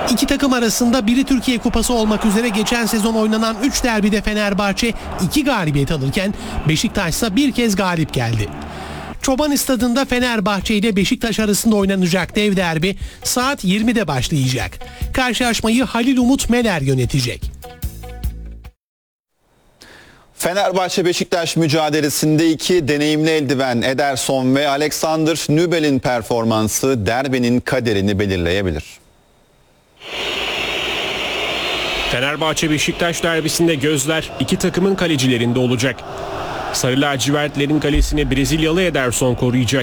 İki takım arasında biri Türkiye Kupası olmak üzere geçen sezon oynanan 3 derbide Fenerbahçe 2 galibiyet alırken Beşiktaş ise bir kez galip geldi. Çoban Stadı'nda Fenerbahçe ile Beşiktaş arasında oynanacak dev derbi saat 20'de başlayacak. Karşılaşmayı Halil Umut Meler yönetecek. Fenerbahçe-Beşiktaş mücadelesinde iki deneyimli eldiven Ederson ve Alexander Nübel'in performansı derbinin kaderini belirleyebilir. Fenerbahçe-Beşiktaş derbisinde gözler iki takımın kalecilerinde olacak. Sarı lacivertlerin kalesini Brezilyalı Ederson koruyacak.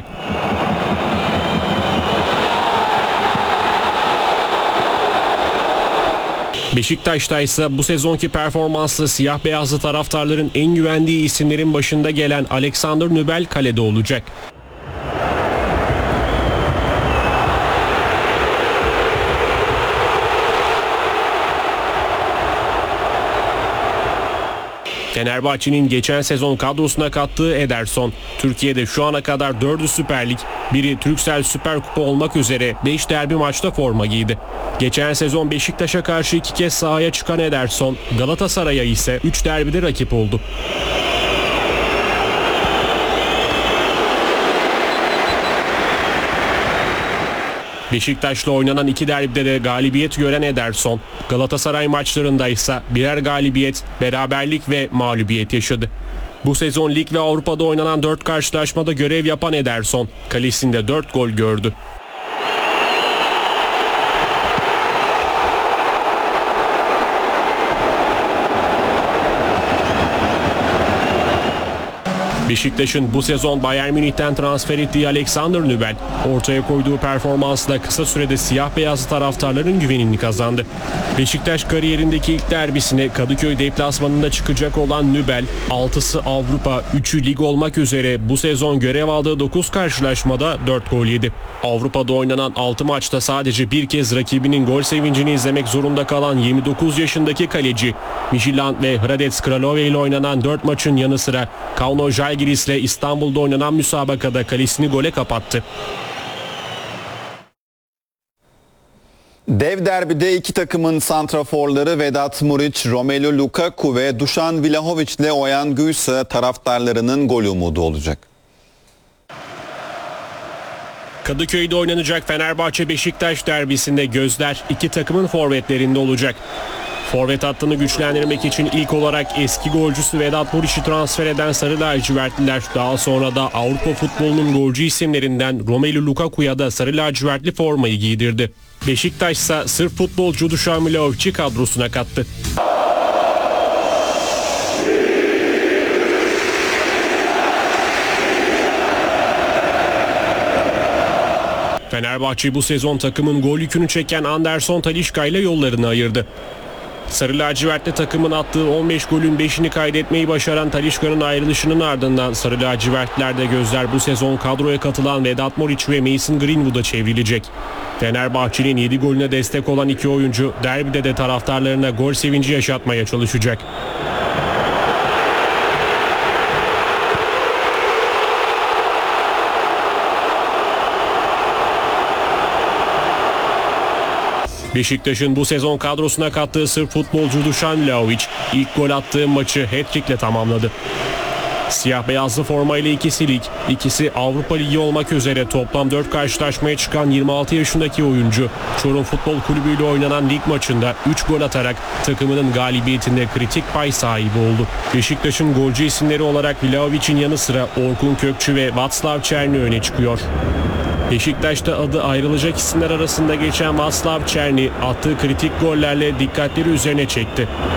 Beşiktaş'ta ise bu sezonki performanslı siyah beyazlı taraftarların en güvendiği isimlerin başında gelen Alexander Nübel kalede olacak. Fenerbahçe'nin geçen sezon kadrosuna kattığı Ederson, Türkiye'de şu ana kadar 4'ü Süper Lig, biri Turkcell Süper Kupa olmak üzere 5 derbi maçta forma giydi. Geçen sezon Beşiktaş'a karşı 2 kez sahaya çıkan Ederson, Galatasaray'a ise 3 derbide rakip oldu. Beşiktaş'la oynanan 2 derbide de galibiyet gören Ederson, Galatasaray maçlarında ise birer galibiyet, beraberlik ve mağlubiyet yaşadı. Bu sezon lig ve Avrupa'da oynanan 4 karşılaşmada görev yapan Ederson, kalesinde 4 gol gördü. Beşiktaş'ın bu sezon Bayern Münih'ten transfer ettiği Alexander Nübel, ortaya koyduğu performansla kısa sürede siyah beyazlı taraftarların güvenini kazandı. Beşiktaş kariyerindeki ilk derbisine Kadıköy deplasmanında çıkacak olan Nübel, 6'sı Avrupa, 3'ü lig olmak üzere bu sezon görev aldığı 9 karşılaşmada 4 gol yedi. Avrupa'da oynanan 6 maçta sadece bir kez rakibinin gol sevincini izlemek zorunda kalan 29 yaşındaki kaleci, Midtjylland ve Hradec Kralove ile oynanan 4 maçın yanı sıra Kauno Žalgiris ile İstanbul'da oynanan müsabakada kalesini gole kapattı. Dev derbide iki takımın santraforları Vedat Murić, Romelu Lukaku ve Dušan Vlahović ile Oyan Guysa taraftarlarının gol umudu olacak. Kadıköy'de oynanacak Fenerbahçe-Beşiktaş derbisinde gözler iki takımın forvetlerinde olacak. Forvet hattını güçlendirmek için ilk olarak eski golcüsü Vedat Muriç'i transfer eden Sarı lacivertliler daha sonra da Avrupa futbolunun golcü isimlerinden Romelu Lukaku'ya da sarı lacivertli formayı giydirdi. Beşiktaş ise sırf futbolcu Dušan Vlahović'i kadrosuna kattı. Fenerbahçe bu sezon takımın gol yükünü çeken Anderson Talisca ile yollarını ayırdı. Sarı lacivertli takımın attığı 15 golün 5'ini kaydetmeyi başaran Talisca'nın ayrılışının ardından Sarı lacivertlerde gözler bu sezon kadroya katılan Vedat Muriç ve Mason Greenwood'a çevrilecek. Fenerbahçe'nin 7 golüne destek olan iki oyuncu derbide de taraftarlarına gol sevinci yaşatmaya çalışacak. Beşiktaş'ın bu sezon kadrosuna kattığı sırf futbolcu Dušan Vlahović ilk gol attığı maçı hat-trick'le tamamladı. Siyah beyazlı formayla ikisi lig, ikisi Avrupa Ligi olmak üzere toplam 4 karşılaşmaya çıkan 26 yaşındaki oyuncu Çorum Futbol Kulübü ile oynanan lig maçında 3 gol atarak takımının galibiyetinde kritik pay sahibi oldu. Beşiktaş'ın golcü isimleri olarak Vlahović'in yanı sıra Orkun Kökçü ve Václav Černý öne çıkıyor. Beşiktaş'ta adı ayrılacak isimler arasında geçen Václav Černý attığı kritik gollerle dikkatleri üzerine çekti.